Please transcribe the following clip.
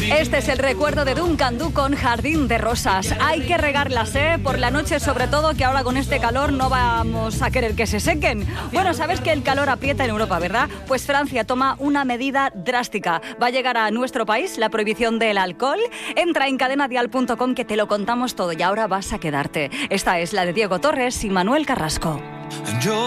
Este es el recuerdo de Duncan Du con Jardín de Rosas. Hay que regarlas, por la noche, sobre todo, que ahora con este calor no vamos a querer que se sequen. Bueno, sabes que el calor aprieta en Europa, ¿verdad? Pues Francia toma una medida drástica. Va a llegar a nuestro país la prohibición del alcohol. Entra en cadenadial.com que te lo contamos todo y ahora vas a quedarte. Esta es la de Diego Torres y Manuel Carrasco.